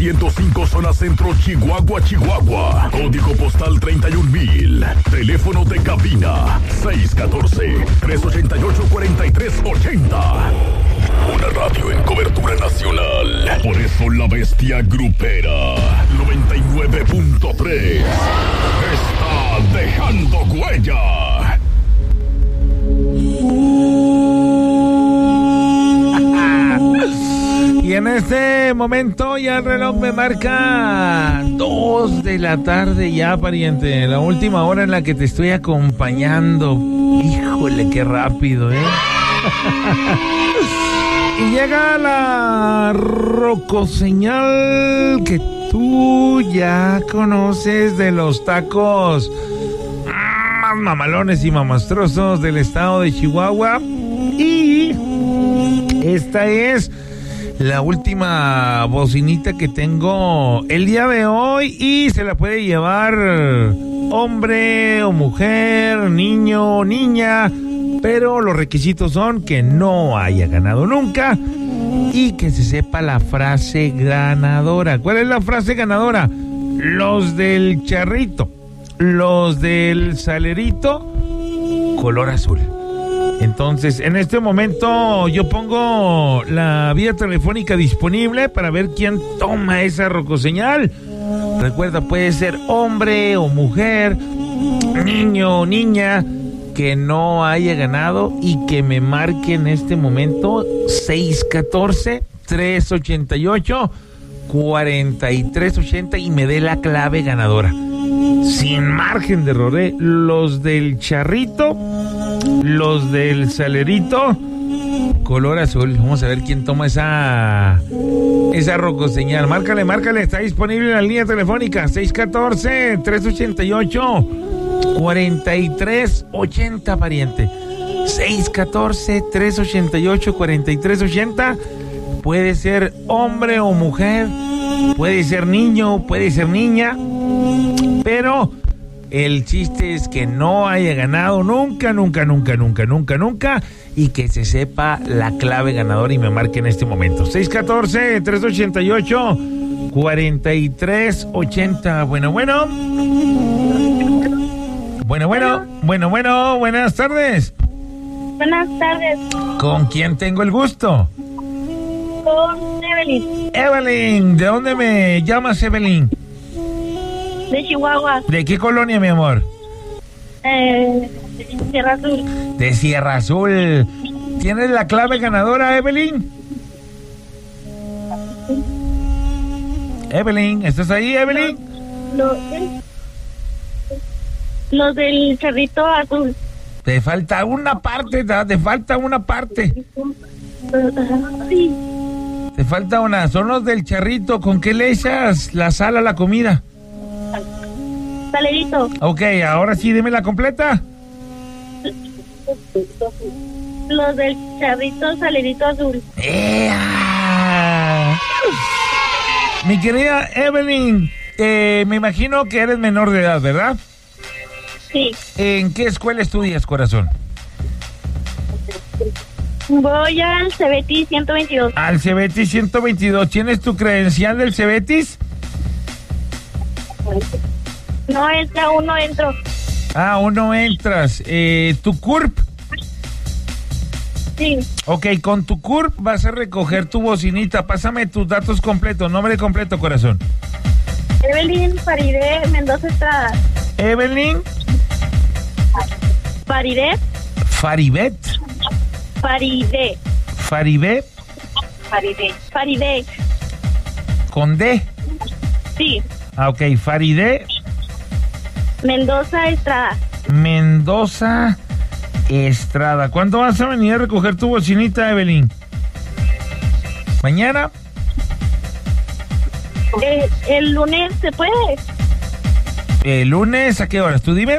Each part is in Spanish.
105 zona centro, Chihuahua, Chihuahua. Código postal 31,000. Teléfono de cabina 614-388-4380. Una radio en cobertura nacional. Por eso la bestia grupera 99.3 está dejando huella. Y en este momento ya el reloj me marca 2 de la tarde ya, pariente. La última hora en la que te estoy acompañando. Híjole, qué rápido, ¿eh? Y llega la rocoseñal que tú ya conoces de los tacos más mamalones y mamastrosos del estado de Chihuahua. Y esta es la última bocinita que tengo el día de hoy y se la puede llevar hombre o mujer, niño o niña, pero los requisitos son que no haya ganado nunca y que se sepa la frase ganadora. ¿Cuál es la frase ganadora? Los del charrito, los del salerito, color azul. Entonces, en este momento yo pongo la vía telefónica disponible para ver quién toma esa rocoseñal. Recuerda, puede ser hombre o mujer, niño o niña, que no haya ganado y que me marque en este momento 614-388-4380 y me dé la clave ganadora. Sin margen de error, ¿eh? Los del charrito, los del salerito, color azul. Vamos a ver quién toma esa rocoseñal. Márcale, está disponible en la línea telefónica 614-388-4380, pariente. 614-388-4380. Puede ser hombre o mujer, puede ser niño, puede ser niña, pero el chiste es que no haya ganado nunca y que se sepa la clave ganadora y me marque en este momento. 614-388-4380. Bueno, buenas tardes. Buenas tardes. ¿Con quién tengo el gusto? Con Evelyn. Evelyn, ¿de dónde me llamas, Evelyn? De Chihuahua. ¿De qué colonia, mi amor? De Sierra Azul. De Sierra Azul. ¿Tienes la clave ganadora, Evelyn? Evelyn, ¿estás ahí, Evelyn? Los del charrito azul. Te falta una parte, te falta una parte. Sí. Te falta una. Son los del charrito. ¿Con qué le echas la sal a la comida? Salerito. Ok, ahora sí, dime la completa. Los del charrito salerito azul. Mi querida Evelyn, me imagino que eres menor de edad, ¿verdad? Sí. ¿En qué escuela estudias, corazón? Voy al Cebetis 122. Al Cebetis 122. ¿Tienes tu credencial del Cebetis? No, es que aún no entro. Aún no entras. ¿Tu CURP? Sí. Ok, con tu CURP vas a recoger tu bocinita. Pásame tus datos completos, nombre completo, corazón. Evelyn Farideh Mendoza Estrada. Evelyn Farideh. Faribet. Farideh. Faribet. Farideh. Con D. Sí. Ah, ok, Farideh Mendoza Estrada. Mendoza Estrada. ¿Cuándo vas a venir a recoger tu bocinita, Evelyn? ¿Mañana? El lunes se puede. ¿El lunes a qué horas? Tú dime.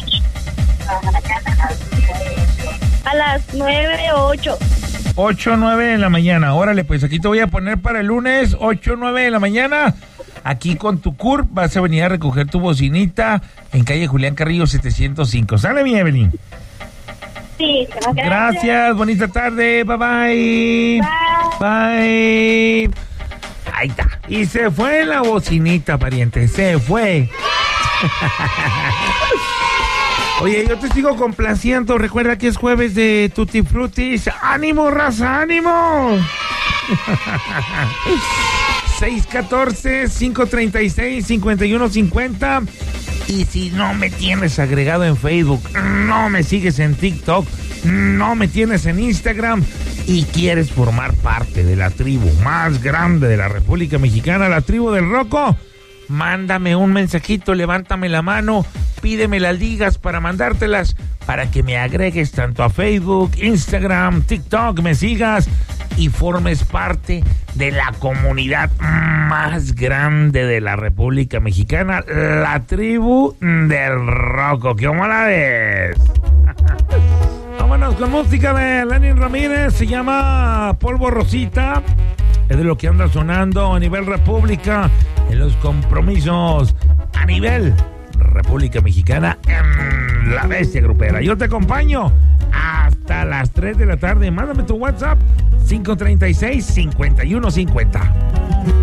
A las 9 o 8. 8 o 9 de la mañana. Órale, pues aquí te voy a poner para el lunes, 8 o 9 de la mañana. Aquí con tu CURP vas a venir a recoger tu bocinita en calle Julián Carrillo 705. ¿Sale, mi Evelyn? Sí, gracias. Bonita tarde. Bye. Bye. Bye. Ahí está. Y se fue la bocinita, pariente, se fue. Oye, yo te sigo complaciendo. Recuerda que es jueves de Tutti Frutis. ¡Ánimo, raza, ánimo! 614-536-5150. Y si no me tienes agregado en Facebook, no me sigues en TikTok, no me tienes en Instagram y quieres formar parte de la tribu más grande de la República Mexicana, la tribu del Roco, mándame un mensajito, levántame la mano, pídeme las ligas para mandártelas, para que me agregues tanto a Facebook, Instagram, TikTok, me sigas y formes parte de la comunidad más grande de la República Mexicana, la tribu del Roco. ¿Cómo la ves? Vámonos con música de Lenin Ramírez, se llama Polvo Rosita. Es de lo que anda sonando a nivel República, en los compromisos a nivel República Mexicana en La Bestia Grupera. Yo te acompaño hasta las 3 de la tarde. Mándame tu WhatsApp 536-5150.